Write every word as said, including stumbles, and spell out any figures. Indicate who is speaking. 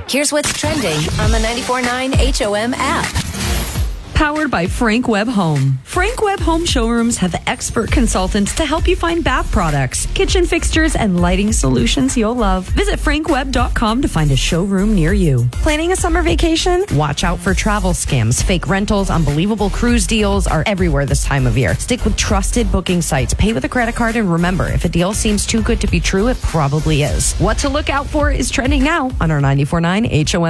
Speaker 1: Here's what's trending on the ninety-four point nine H O M app.
Speaker 2: Powered by Frank Webb Home. Frank Webb Home showrooms have expert consultants to help you find bath products, kitchen fixtures, and lighting solutions you'll love. Visit frank webb dot com to find a showroom near you. Planning a summer vacation? Watch out for travel scams. Fake rentals, unbelievable cruise deals are everywhere this time of year. Stick with trusted booking sites. Pay with a credit card, and remember, if a deal seems too good to be true, it probably is. What to look out for is trending now on our ninety-four point nine H O M.